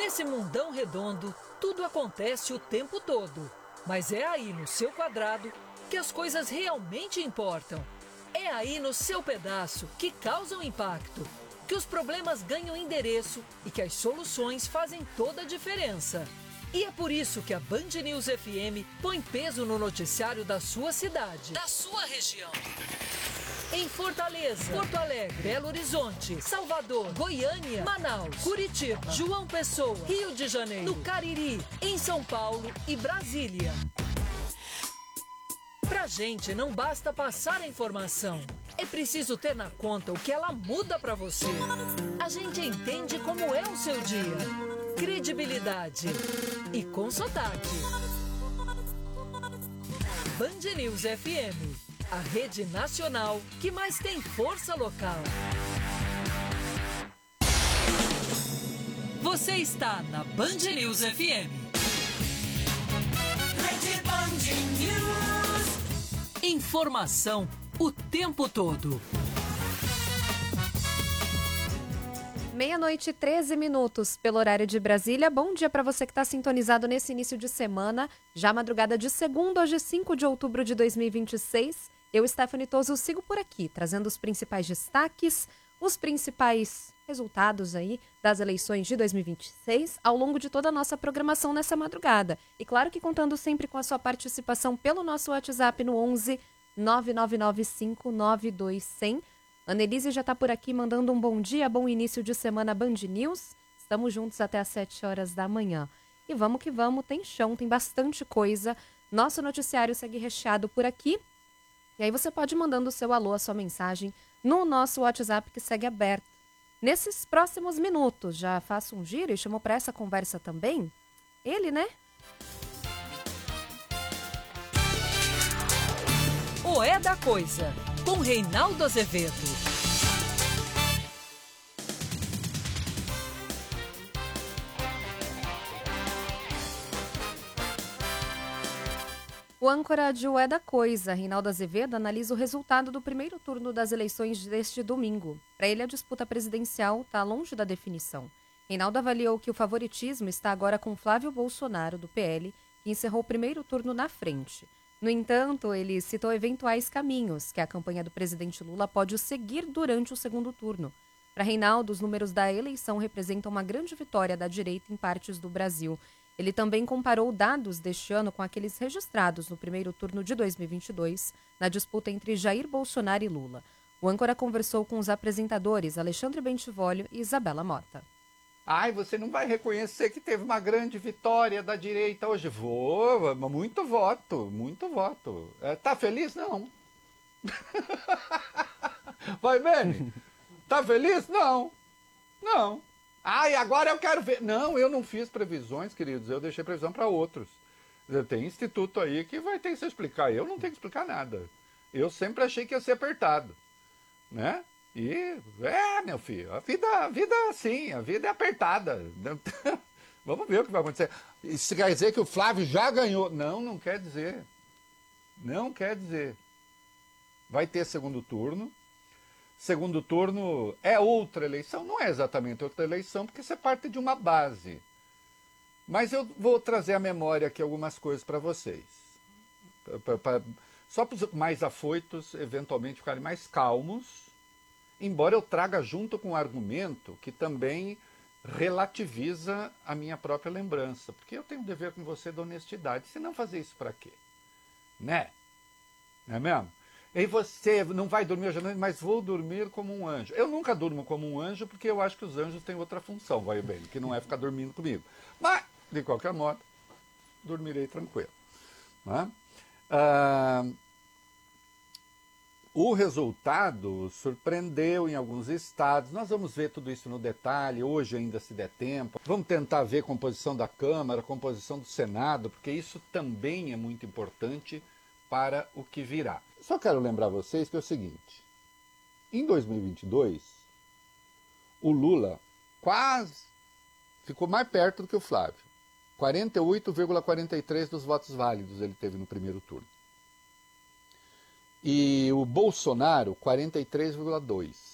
Nesse mundão redondo, tudo acontece o tempo todo. Mas é aí no seu quadrado que as coisas realmente importam. É aí no seu pedaço que causam impacto, que os problemas ganham endereço e que as soluções fazem toda a diferença. E é por isso que a Band News FM põe peso no noticiário da sua cidade, da sua região. Em Fortaleza, Porto Alegre, Belo Horizonte, Salvador, Goiânia, Manaus, Curitiba, João Pessoa, Rio de Janeiro, no Cariri, em São Paulo e Brasília. Pra gente não basta passar a informação, é preciso ter na conta o que ela muda pra você. A gente entende como é o seu dia, credibilidade e com sotaque. Band News FM, a rede nacional que mais tem força local. Você está na Band News FM. Rede Band News. Informação o tempo todo. 12:13 pelo horário de Brasília. Bom dia para você que está sintonizado nesse início de semana. Já madrugada de segunda, hoje 5 de outubro de 2026. Eu, Stephanie Toso, sigo por aqui, trazendo os principais destaques, os principais resultados aí das eleições de 2026 ao longo de toda a nossa programação nessa madrugada. E claro que contando sempre com a sua participação pelo nosso WhatsApp no 11 999592100. Annelise já está por aqui mandando um bom dia, bom início de semana Band News. Estamos juntos até às 7 horas da manhã. E vamos que vamos, tem chão, tem bastante coisa. Nosso noticiário segue recheado por aqui. E aí você pode ir mandando o seu alô, a sua mensagem no nosso WhatsApp que segue aberto. Nesses próximos minutos, já faço um giro e chamo para essa conversa também ele, né? O É da Coisa, com Reinaldo Azevedo. O âncora de O É da Coisa, Reinaldo Azevedo, analisa o resultado do primeiro turno das eleições deste domingo. Para ele, a disputa presidencial está longe da definição. Reinaldo avaliou que o favoritismo está agora com Flávio Bolsonaro, do PL, que encerrou o primeiro turno na frente. No entanto, ele citou eventuais caminhos que a campanha do presidente Lula pode seguir durante o segundo turno. Para Reinaldo, os números da eleição representam uma grande vitória da direita em partes do Brasil. Ele também comparou dados deste ano com aqueles registrados no primeiro turno de 2022, na disputa entre Jair Bolsonaro e Lula. O âncora conversou com os apresentadores Alexandre Bentivolio e Isabela Mota. Ai, você não vai reconhecer que teve uma grande vitória da direita hoje? Vou, muito voto, muito voto. Tá feliz? Não. Vai, Beni? Tá feliz? Não. Não. Ah, e agora eu quero ver. Não, eu não fiz previsões, queridos, eu deixei previsão para outros. Tem instituto aí que vai ter que se explicar. Eu não tenho que explicar nada. Eu sempre achei que ia ser apertado, né? E, meu filho, a vida é assim, a vida é apertada. Vamos ver o que vai acontecer. Isso quer dizer que o Flávio já ganhou? Não, não quer dizer. Não quer dizer. Vai ter segundo turno. Segundo turno é outra eleição, não é exatamente outra eleição, porque você parte de uma base. Mas eu vou trazer à memória aqui algumas coisas para vocês. Só para os mais afoitos, eventualmente, ficarem mais calmos, embora eu traga junto com um argumento que também relativiza a minha própria lembrança. Porque eu tenho um dever com você de honestidade. Se não fazer isso para quê? Né? Não é mesmo? E você não vai dormir hoje à noite, mas vou dormir como um anjo. Eu nunca durmo como um anjo, porque eu acho que os anjos têm outra função, vai bem, que não é ficar dormindo comigo. Mas, de qualquer modo, dormirei tranquilo. Né? O resultado surpreendeu em alguns estados. Nós vamos ver tudo isso no detalhe, hoje ainda se der tempo. Vamos tentar ver a composição da Câmara, a composição do Senado, porque isso também é muito importante para o que virá. Só quero lembrar vocês que é o seguinte, em 2022, o Lula quase ficou mais perto do que o Flávio. 48,43% dos votos válidos ele teve no primeiro turno. E o Bolsonaro, 43,2%.